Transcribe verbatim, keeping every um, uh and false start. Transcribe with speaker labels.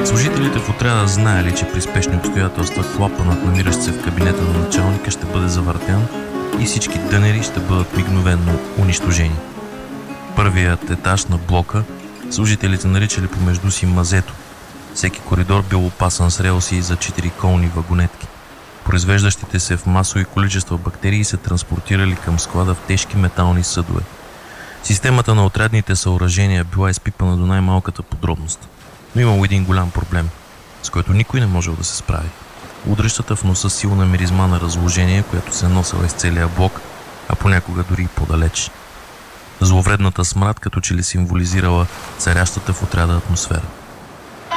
Speaker 1: Служителите в отряда знаели, че при спешни обстоятелства клапанът, намиращ се в кабинета на началника, ще бъде завъртян и всички дънери ще бъдат мигновенно унищожени. Първият етаж на блока служителите наричали помежду си мазето. Всеки коридор бил опасан с релси за четириколни вагонетки. Произвеждащите се в масови количества бактерии се транспортирали към склада в тежки метални съдове. Системата на отрядните съоръжения била изпипана до най-малката подробност. Но имало един голям проблем, с който никой не можел да се справи. Удръщата в носа силна миризма на разложение, която се носела из целия блок, а понякога дори и по-далеч. Зловредната смрад като че ли символизирала царящата в отряда атмосфера.